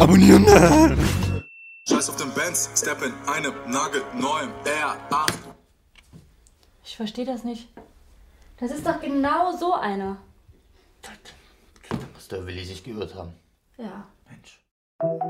Abonnieren! Scheiß auf den Benz, step in einem nagelneuen R8. Ich verstehe das nicht. Das ist doch genau so einer. Da muss der Willi sich geirrt haben. Ja. Mensch.